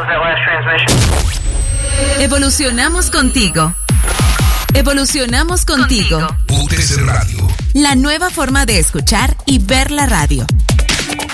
Evolucionamos contigo. Evolucionamos contigo. UTC Radio. La nueva forma de escuchar y ver la radio.